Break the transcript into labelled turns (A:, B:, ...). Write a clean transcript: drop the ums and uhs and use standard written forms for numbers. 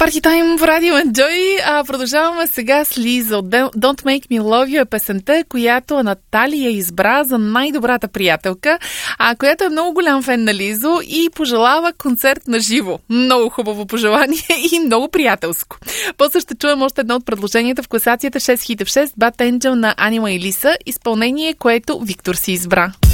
A: Парти тайм в Радио Enjoy. Продължаваме сега с Лиза. Don't Make Me Love You е песента, която Наталия избра за най-добрата приятелка, която е много голям фен на Лизо и пожелава концерт на живо. Много хубаво пожелание и много приятелско. После ще чуем още едно от предложенията в класацията 6 хит в 6 Bad Angel на Анима и Лиса, изпълнение, което Виктор си избра.